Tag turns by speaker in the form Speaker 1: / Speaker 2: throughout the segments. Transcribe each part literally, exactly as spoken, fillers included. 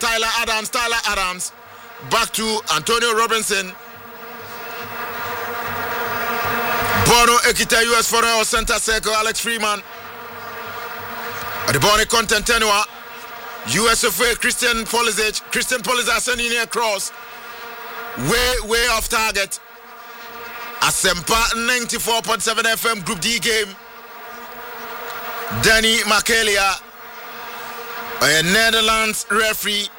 Speaker 1: Tyler Adams. Tyler Adams. Back to Antonio Robinson. Bono Ekita U S foreign center circle. Alex Freeman. At the Bonnie content tenua. U S F A Christian Pulisic. Christian Pulisic sending a cross. Way, way off target. Asempa ninety-four point seven F M Group D game. Danny Makelia, a Netherlands referee.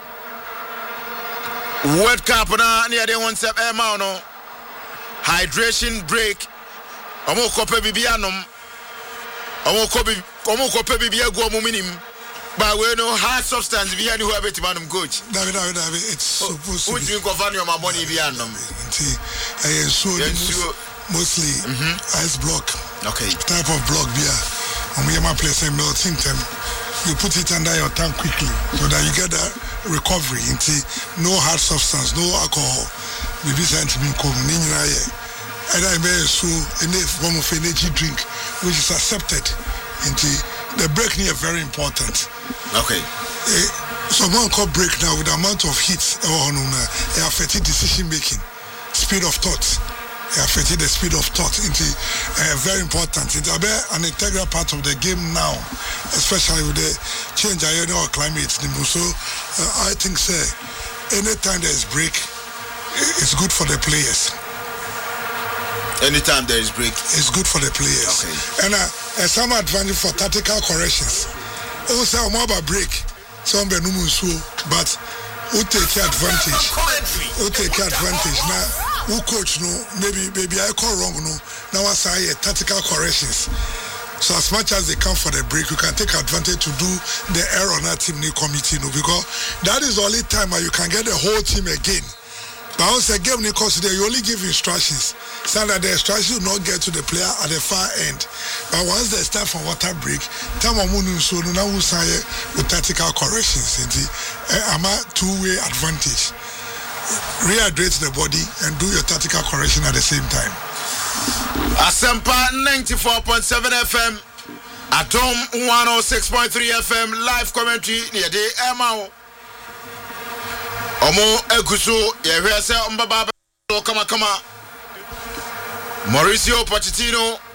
Speaker 1: World Cup na near the one step air mano. Hydration break. Omo kope bibianom. Omo kope omo kope bibia go mo minim. But we know hard substance via ni who beti manum coach.
Speaker 2: David David David it's supposed to be.
Speaker 1: Who drink of your money bianom.
Speaker 2: I so mostly ice block.
Speaker 1: Okay.
Speaker 2: Type of block beer. Um yama place a melting them. You put it under your tongue quickly so that you get that recovery into no hard substance, no alcohol. We be sent to me come ninja ye. And I may so any form of energy drink which is accepted into the break near very important.
Speaker 1: Okay.
Speaker 2: Uh, someone called break now with the amount of heat or no it affected decision making, speed of thought. It affected the speed of thought into uh, very important. It's an integral part of the game now, especially with the change in our climate. So uh, I think say anytime there is break, it's good for the players.
Speaker 1: Anytime there is break,
Speaker 2: it's good for the players.
Speaker 1: Okay.
Speaker 2: And uh, some advantage for tactical corrections. Also, I'm about break. Some be no so, but who take advantage? Who take advantage now? Who coach no? Maybe maybe I call wrong no. Now I say tactical corrections. So as much as they come for the break, you can take advantage to do the error on that team new committee no, because that is the only time where you can get the whole team again. But once a game they consider, you only give instructions. So that the instructions will not get to the player at the far end. But once they start from water break, time so now we say with tactical corrections. I'm a two-way advantage. Rehydrate the body and do your tactical correction at the same time.
Speaker 1: Asempa ninety-four point seven F M, Atom one oh six point three F M, live commentary near the Emma. Omo Egusu, Yehwese Mbaba, Kama Kama. Mauricio Pochettino